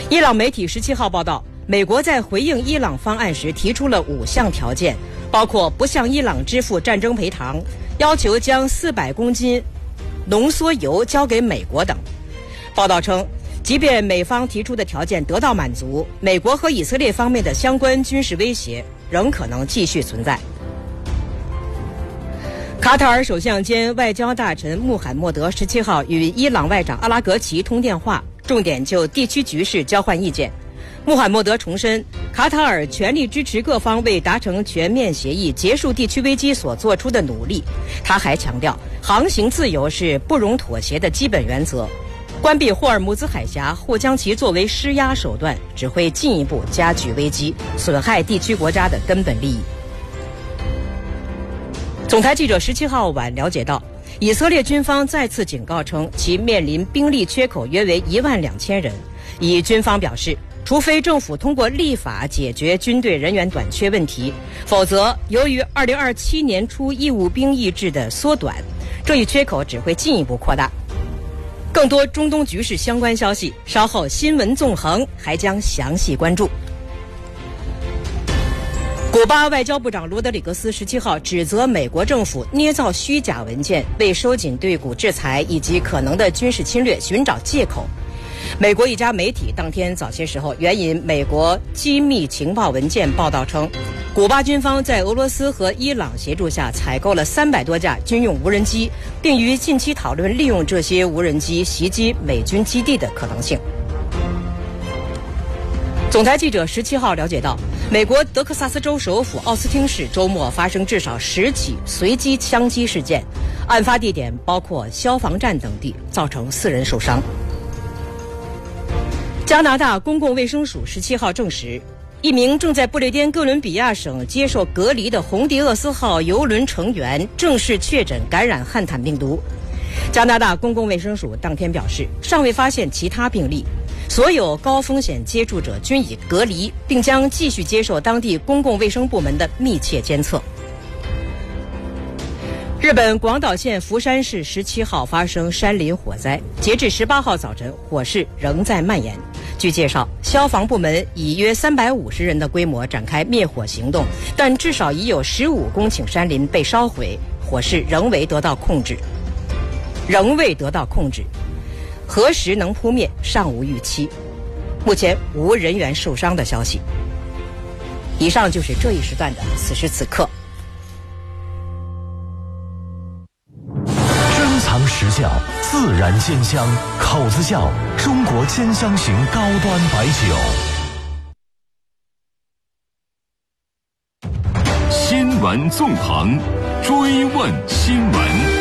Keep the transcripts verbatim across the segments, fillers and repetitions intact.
伊朗媒体十七号报道，美国在回应伊朗方案时提出了五项条件，包括不向伊朗支付战争赔偿，要求将四百公斤浓缩铀交给美国等。报道称，即便美方提出的条件得到满足，美国和以色列方面的相关军事威胁仍可能继续存在。卡塔尔首相兼外交大臣穆罕默德十七号与伊朗外长阿拉格齐通电话，重点就地区局势交换意见。穆罕默德重申，卡塔尔全力支持各方为达成全面协议、结束地区危机所做出的努力。他还强调，航行自由是不容妥协的基本原则。关闭霍尔木兹海峡或将其作为施压手段，只会进一步加剧危机，损害地区国家的根本利益。总台记者十七号晚了解到，以色列军方再次警告称，其面临兵力缺口约为一万两千人。以军方表示，除非政府通过立法解决军队人员短缺问题，否则由于二零二七年初义务兵役制的缩短，这一缺口只会进一步扩大。更多中东局势相关消息，稍后新闻纵横还将详细关注。古巴外交部长罗德里格斯十七号指责美国政府捏造虚假文件，为收紧对古制裁以及可能的军事侵略寻找借口。美国一家媒体当天早些时候援引美国机密情报文件报道称，古巴军方在俄罗斯和伊朗协助下采购了三百多架军用无人机，并于近期讨论利用这些无人机袭击美军基地的可能性。总台记者十七号了解到，美国德克萨斯州首府奥斯汀市周末发生至少十起随机枪击事件，案发地点包括消防站等地，造成四人受伤。加拿大公共卫生署十七号证实，一名正在不列颠哥伦比亚省接受隔离的红迪厄斯号邮轮成员正式确诊感染汉坦病毒。加拿大公共卫生署当天表示，尚未发现其他病例，所有高风险接触者均已隔离，并将继续接受当地公共卫生部门的密切监测。日本广岛县福山市十七号发生山林火灾，截至十八号早晨，火势仍在蔓延。据介绍，消防部门以约三百五十人的规模展开灭火行动，但至少已有十五公顷山林被烧毁，火势仍未得到控制。仍未得到控制，何时能扑灭尚无预期。目前无人员受伤的消息。以上就是这一时段的此时此刻。 珍藏实窖，自然鲜香，口子窖，中国兼香型高端白酒。 新闻纵横，追问新闻。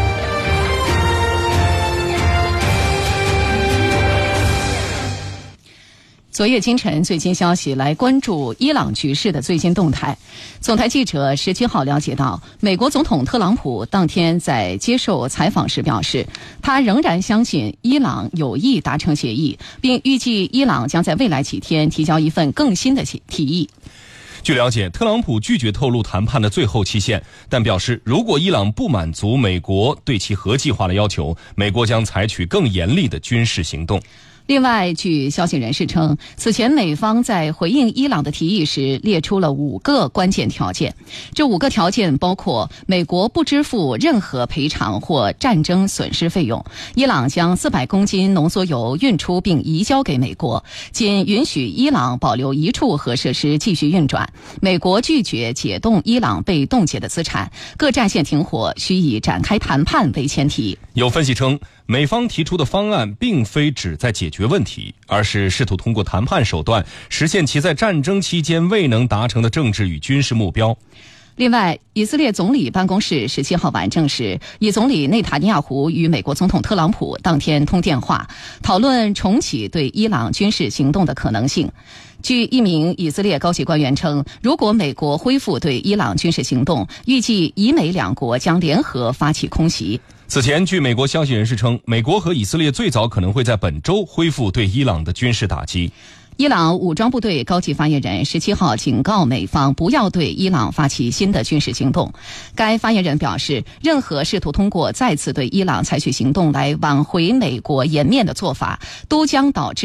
昨夜今晨最新消息，来关注伊朗局势的最新动态。总台记者十七号了解到，美国总统特朗普当天在接受采访时表示，他仍然相信伊朗有意达成协议，并预计伊朗将在未来几天提交一份更新的提议。 据了解，特朗普拒绝透露谈判的最后期限，但表示如果伊朗不满足美国对其核计划的要求，美国将采取更严厉的军事行动。 另外，据消息人士称，此前美方在回应伊朗的提议时列出了五个关键条件，这五个条件包括美国不支付任何赔偿或战争损失费用，伊朗将四百公斤浓缩铀运出并移交给美国，仅允许伊朗保留一处核设施继续运转，美国拒绝解冻伊朗被冻结的资产，各战线停火需以展开谈判为前提。 有分析称，美方提出的方案并非旨在解决问题，而是试图通过谈判手段实现其在战争期间未能达成的政治与军事目标。 另外，以色列总理办公室十七号晚证实，以总理内塔尼亚胡与美国总统特朗普当天通电话，讨论重启对伊朗军事行动的可能性。据一名以色列高级官员称，如果美国恢复对伊朗军事行动，预计以美两国将联合发起空袭。 此前，据美国消息人士称，美国和以色列最早可能会在本周恢复对伊朗的军事打击。 伊朗武装部队高级发言人十七号警告美方不要对伊朗发起新的军事行动。该发言人表示，任何试图通过再次对伊朗采取行动来挽回美国颜面的做法，都将导致